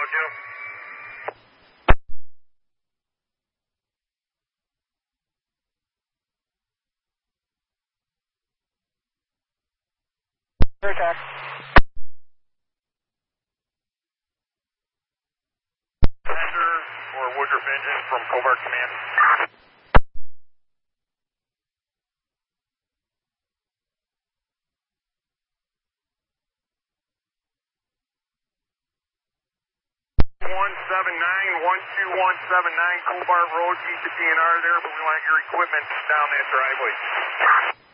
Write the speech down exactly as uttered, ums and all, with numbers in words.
Jim. Attack. Tender or Woodruff engine from Covert Command. one seven nine, one two one seven nine Cobart Road, keep the D N R there, but we want your equipment down that driveway.